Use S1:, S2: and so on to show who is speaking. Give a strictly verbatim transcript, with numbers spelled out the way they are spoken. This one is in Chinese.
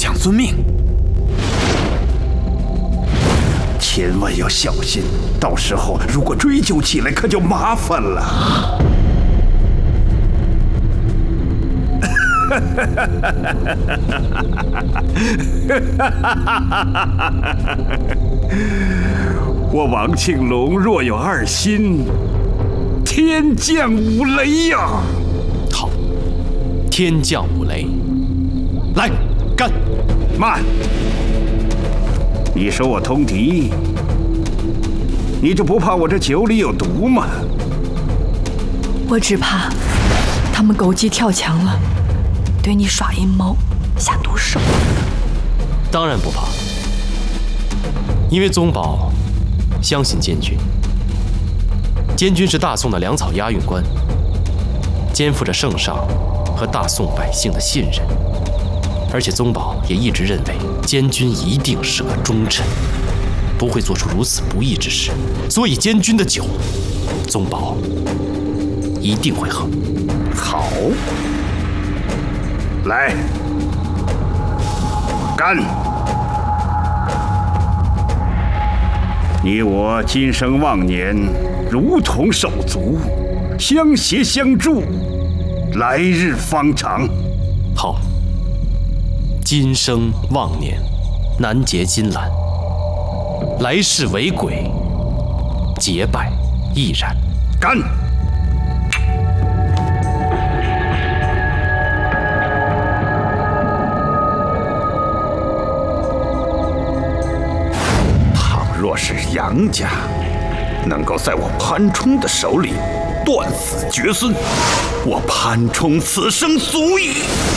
S1: 将遵命。
S2: 千万要小心，到时候如果追究起来，可就麻烦了。我王庆龙若有二心，天降五雷呀！
S3: 好，天降五雷，来干！
S2: 慢！你说我通敌，你就不怕我这酒里有毒吗？
S4: 我只怕他们狗急跳墙了，对你耍阴谋，下毒手。
S3: 当然不怕，因为宗保相信监军。监军是大宋的粮草押运官，肩负着圣上和大宋百姓的信任，而且宗保也一直认为监军一定是个忠臣，不会做出如此不义之事，所以监军的酒，宗保一定会喝。
S2: 好，来，干！你我今生忘年，如同手足，相携相助，来日方长。
S3: 好，今生忘年，难结金兰；来世为鬼，结拜亦然。
S2: 干！若是杨家能够在我潘冲的手里断子绝孙，我潘冲此生足矣。